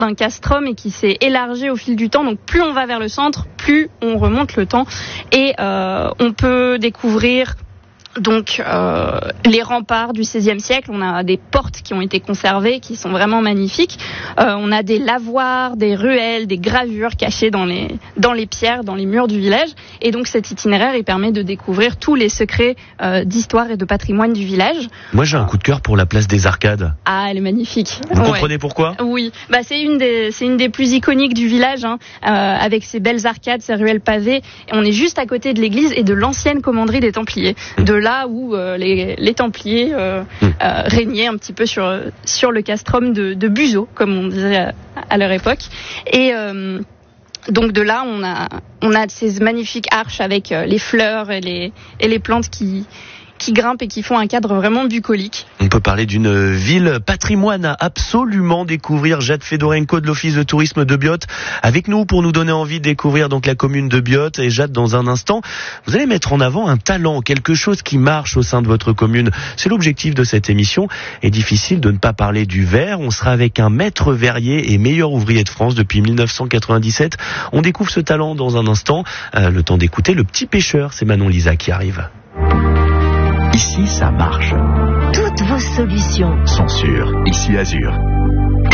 d'un castrum et qui s'est élargi au fil du temps. Donc plus on va vers le centre, plus on remonte le temps et on peut découvrir donc les remparts du XVIe siècle. On a des portes qui ont été conservées, qui sont vraiment magnifiques. On a des lavoirs, des ruelles, des gravures cachées dans les pierres, dans les murs du village. Et donc cet itinéraire, il permet de découvrir tous les secrets d'histoire et de patrimoine du village. Moi, j'ai un coup de cœur pour la place des Arcades. Ah, elle est magnifique. Vous comprenez pourquoi ? Oui, c'est une des plus iconiques du village, avec ses belles arcades, ses ruelles pavées. Et on est juste à côté de l'église et de l'ancienne commanderie des Templiers. De là où les Templiers régnaient un petit peu sur le castrum de Buzeaux, comme on disait à leur époque. Et donc de là, on a ces magnifiques arches avec les fleurs et les plantes qui grimpent et qui font un cadre vraiment bucolique. On peut parler d'une ville patrimoine à absolument découvrir. Jade Fedorenko de l'Office de tourisme de Biot avec nous pour nous donner envie de découvrir donc la commune de Biot. Et Jade, dans un instant, vous allez mettre en avant un talent, quelque chose qui marche au sein de votre commune. C'est l'objectif de cette émission. Et difficile de ne pas parler du verre. On sera avec un maître verrier et meilleur ouvrier de France depuis 1997. On découvre ce talent dans un instant. Le temps d'écouter Le Petit Pêcheur. C'est Manon Lisa qui arrive. Ici, ça marche. Toutes vos solutions sont sûres. Ici, Azur.